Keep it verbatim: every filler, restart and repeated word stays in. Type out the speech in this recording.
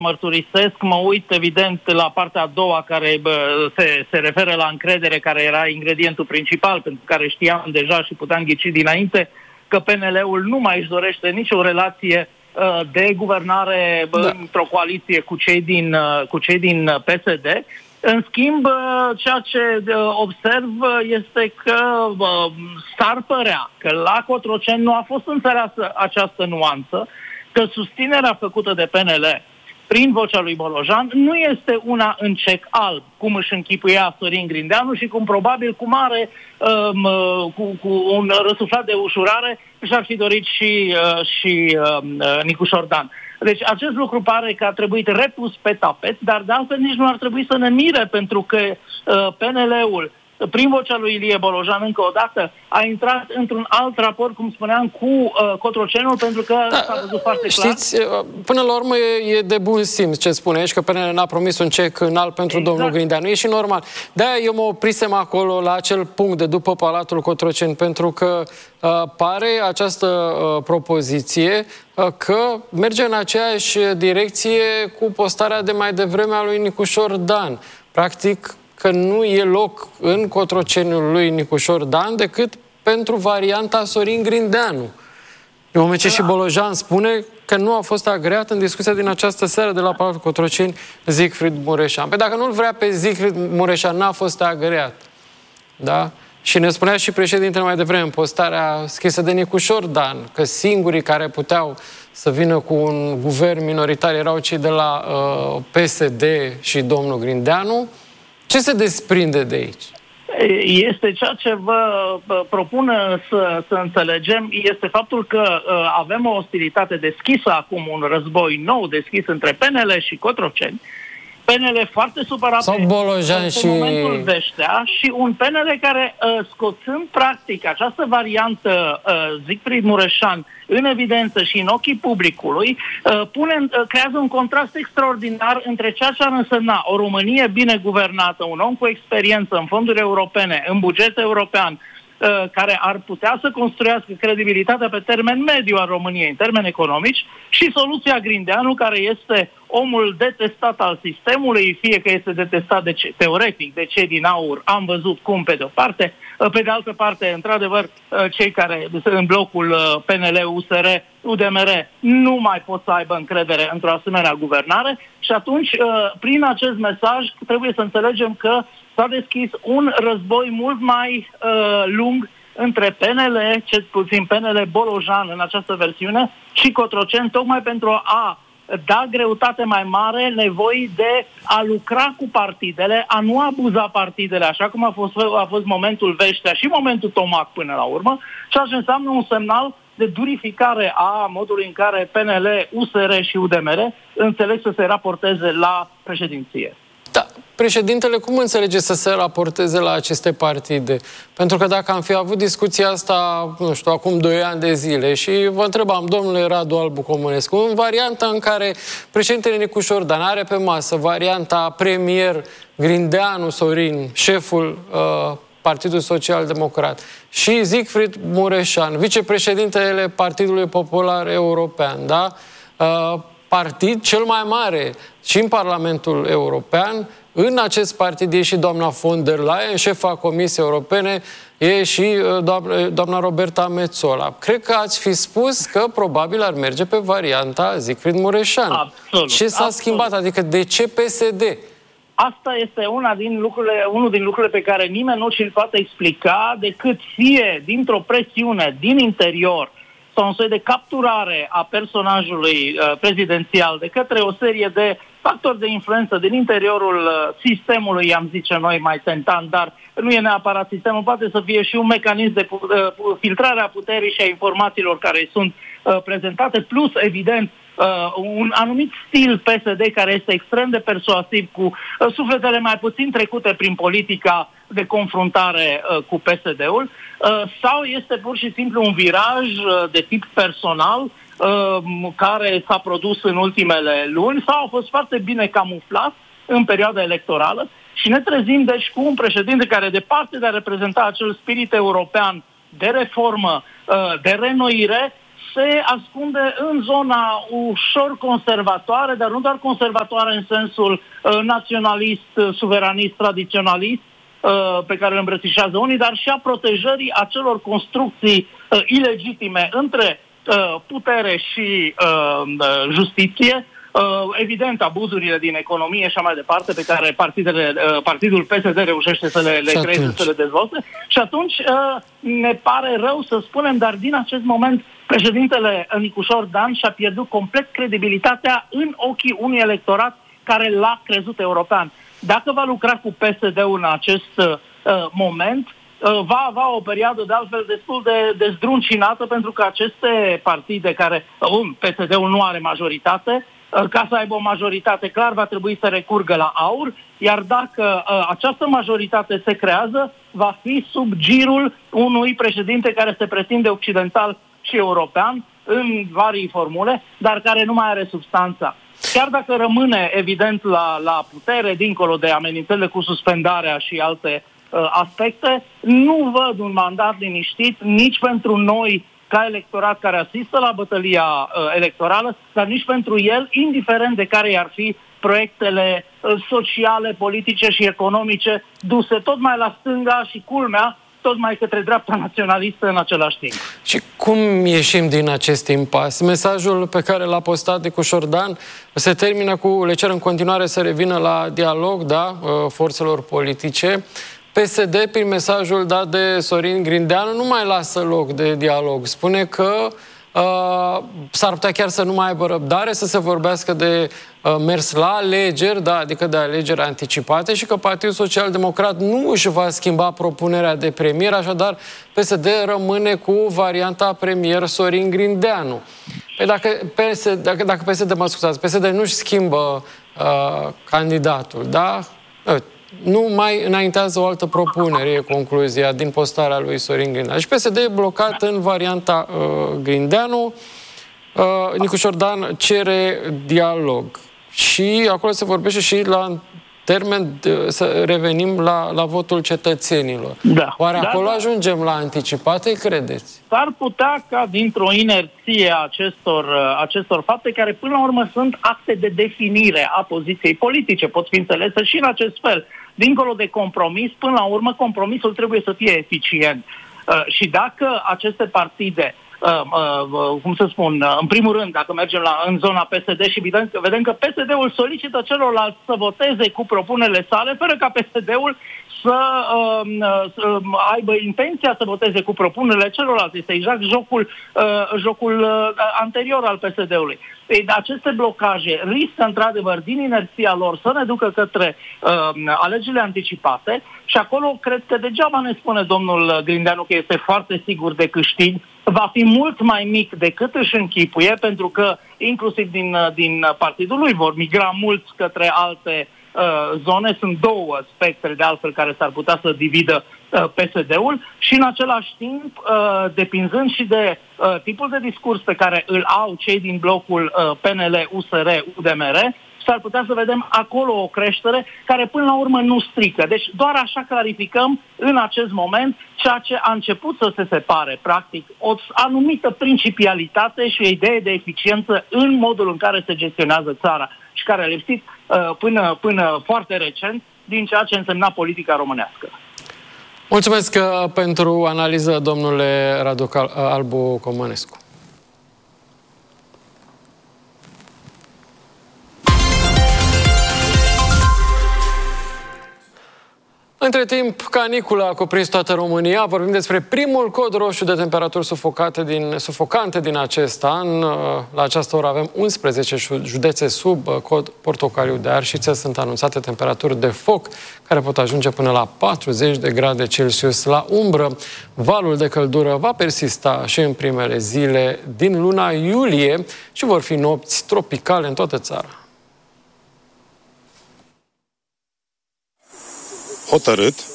mărturisesc, mă uit evident la partea a doua care bă, se, se referă la încredere, care era ingredientul principal, pentru care știam deja și puteam ghici dinainte că P N L-ul nu mai își dorește nicio relație uh, de guvernare bă, da. într-o coaliție cu cei din, uh, cu cei din P S D. În schimb, uh, ceea ce uh, observ este că uh, s-ar părea că la Cotroceni nu a fost înțeleasă această nuanță, că susținerea făcută de P N L prin vocea lui Bolojan nu este una în cec alb, cum își închipuia Sorin Grindeanu și cum probabil cu mare, um, cu, cu un răsuflat de ușurare și-ar fi dorit și, uh, și uh, Nicușor Dan. Deci acest lucru pare că a trebuit repus pe tapet, dar de altfel nici nu ar trebui să ne mire, pentru că uh, P N L-ul, prin vocea lui Ilie Bolojan, încă o dată, a intrat într-un alt raport, cum spuneam, cu uh, Cotrocenul, pentru că da, s-a văzut foarte clar. Știți, până la urmă e, e de bun simț ce spune aici, că P N L n-a promis un cec înalt pentru exact. domnul Grindeanu. E și normal. De-aia eu mă oprisem acolo, la acel punct de după Palatul Cotroceni, pentru că uh, pare această uh, propoziție uh, că merge în aceeași direcție cu postarea de mai devreme a lui Nicușor Dan. Practic, că nu e loc în Cotroceniul lui Nicușor Dan decât pentru varianta Sorin Grindeanu. În moment ce și Bolojan spune că nu a fost agreat în discuția din această seară de la Palatul Cotroceni Siegfried Mureșan. Pe dacă nu-l vrea pe Siegfried Mureșan, n-a fost agreat. Da? Și ne spunea și președintele mai devreme în postarea scrisă de Nicușor Dan că singurii care puteau să vină cu un guvern minoritar erau cei de la uh, P S D și domnul Grindeanu. Ce se desprinde de aici? Este ceea ce vă propun să, să înțelegem, este faptul că uh, avem o ostilitate deschisă acum, un război nou deschis între P N L și Cotroceni. P N L foarte supărat Sau Bolojan pe și... momentul Veștea și un P N L care, uh, scoțând practic această variantă uh, Siegfried Mureșan în evidență și în ochii publicului, uh, pune, uh, creează un contrast extraordinar între ceea ce ar însemna o Românie bine guvernată, un om cu experiență în fonduri europene, în buget european, uh, care ar putea să construiască credibilitatea pe termen mediu a României, în termeni economici, și soluția Grindeanu, care este omul detestat al sistemului, fie că este detestat de ce, teoretic de cei din aur, am văzut cum pe de o parte, pe de altă parte, într-adevăr, cei care în blocul P N L, U S R, U D M R nu mai pot să aibă încredere într-o asemenea guvernare și atunci, prin acest mesaj, trebuie să înțelegem că s-a deschis un război mult mai uh, lung între P N L, cel puțin P N L Bolojan în această versiune, și Cotroceni, tocmai pentru a da greutate mai mare nevoii de a lucra cu partidele, a nu abuza partidele, așa cum a fost, a fost momentul Veștea și momentul Tomac până la urmă, ceea ce înseamnă un semnal de durificare a modului în care P N L, U S R și U D M R înțeleg să se raporteze la președinție. Da. Președintele, cum înțelege să se raporteze la aceste partide? Pentru că dacă am fi avut discuția asta, nu știu, acum doi ani de zile și vă întrebam, domnule Radu Albu Comănescu, în varianta în care președintele Nicușor Dan are pe masă varianta premier Grindeanu Sorin, șeful uh, Partidului Social Democrat, și Siegfried Mureșan, vicepreședintele Partidului Popular European, da? Uh, partid cel mai mare și în Parlamentul European. În acest partid e și doamna von der Leyen, șefa Comisiei Europene, e și doamna, doamna Roberta Metsola. Cred că ați fi spus că probabil ar merge pe varianta Siegfried Mureșan. Absolut. Ce s-a schimbat? Adică de ce P S D? Asta este una din lucrurile, unul din lucrurile pe care nimeni nu și-l poate explica decât fie dintr-o presiune din interior sau un soi de capturare a personajului uh, prezidențial de către o serie de factori de influență din interiorul uh, sistemului, am zice noi mai tentant, dar nu e neapărat sistemul, poate să fie și un mecanism de uh, filtrare a puterii și a informațiilor care sunt uh, prezentate, plus, evident, uh, un anumit stil P S D care este extrem de persuasiv, cu uh, sufletele mai puțin trecute prin politica de confruntare uh, cu P S D-ul, uh, sau este pur și simplu un viraj uh, de tip personal uh, care s-a produs în ultimele luni, sau a fost foarte bine camuflat în perioada electorală și ne trezim deci cu un președinte care, departe de a reprezenta acel spirit european de reformă, uh, de renoire, se ascunde în zona ușor conservatoare, dar nu doar conservatoare în sensul uh, naționalist, uh, suveranist, tradiționalist, uh, pe care îl îmbrățișează unii, dar și a protejării acelor construcții uh, ilegitime între uh, putere și uh, justiție, uh, evident abuzurile din economie și așa mai departe, pe care partidele, uh, partidul P S D reușește să le, le creeze, să le dezvolte. Și atunci uh, ne pare rău să spunem, dar din acest moment președintele Nicușor Dan și-a pierdut complet credibilitatea în ochii unui electorat care l-a crezut european. Dacă va lucra cu P S D-ul în acest uh, moment, uh, va avea o perioadă de altfel destul de, de zdruncinată, pentru că aceste partide care, uh, P S D-ul nu are majoritate, uh, ca să aibă o majoritate clar va trebui să recurgă la aur, iar dacă uh, această majoritate se creează, va fi sub girul unui președinte care se pretinde occidental și european în varii formule, dar care nu mai are substanța. Chiar dacă rămâne evident la, la putere, dincolo de amenințările cu suspendarea și alte uh, aspecte, nu văd un mandat liniștit nici pentru noi ca electorat care asistă la bătălia uh, electorală, dar nici pentru el, indiferent de care i-ar fi proiectele uh, sociale, politice și economice duse tot mai la stânga și, culmea, tot mai către dreapta naționalistă în același timp. Și cum ieșim din acest impas? Mesajul pe care l-a postat Nicușor Dan se termină cu: le cer în continuare să revină la dialog, da, forțelor politice. P S D, prin mesajul dat de Sorin Grindeanu, nu mai lasă loc de dialog. Spune că Uh, s-ar putea chiar să nu mai aibă răbdare să se vorbească de uh, mers la alegeri, da, adică de alegeri anticipate, și că Partidul Social Democrat nu își va schimba propunerea de premier, așadar P S D rămâne cu varianta premier Sorin Grindeanu. Păi dacă P S D, dacă, dacă P S D, mă scuzați, P S D nu-și schimbă uh, candidatul, da? Nu mai înaintează o altă propunere, e concluzia din postarea lui Sorin Grindeanu. Și P S D e blocat în varianta uh, Grindeanu. Uh, Nicușor Dan cere dialog. Și acolo se vorbește și la termen de, să revenim la, la votul cetățenilor. Da. Oare da, acolo da. ajungem la anticipate, credeți? S-ar putea ca dintr-o inerție a acestor, acestor fapte, care până la urmă sunt acte de definire a poziției politice, pot fi înțelese și în acest fel. Dincolo de compromis, până la urmă, compromisul trebuie să fie eficient. Uh, și dacă aceste partide, uh, uh, cum să spun, uh, în primul rând, dacă mergem la, în zona P S D și vedem, vedem că P S D-ul solicită celorlalți să voteze cu propunerile sale, fără ca P S D-ul să, uh, să aibă intenția să voteze cu propunerile celorlalți. Este exact jocul, uh, jocul uh, anterior al P S D-ului. Ei, aceste blocaje riscă, într-adevăr, din inerția lor, să ne ducă către uh, alegerile anticipate, și acolo cred că degeaba ne spune domnul Grindeanu că este foarte sigur de câștig. Va fi mult mai mic decât își închipuie, pentru că inclusiv din, din partidul lui vor migra mulți către alte uh, zone. Sunt două spectre, de altfel, care s-ar putea să dividă uh, P S D-ul, și în același timp, uh, depinzând și de uh, tipul de discurs pe care îl au cei din blocul uh, P N L, U S R, U D M R, s-ar putea să vedem acolo o creștere care până la urmă nu strică. Deci doar așa clarificăm în acest moment ceea ce a început să se separe, practic, o anumită principialitate și o idee de eficiență în modul în care se gestionează țara și care a lipsit uh, până, până foarte recent din ceea ce însemna politica românească. Mulțumesc pentru analiză, domnule Radu Albu Comănescu. Între timp, canicula a cuprins toată România. Vorbim despre primul cod roșu de temperaturi sufocate din, sufocante din acest an. La această oră avem unsprezece județe sub cod portocaliu de Arșiță. Sunt anunțate temperaturi de foc care pot ajunge până la patruzeci de grade Celsius la umbră. Valul de căldură va persista și în primele zile din luna iulie și vor fi nopți tropicale în toată țara. Hotărât,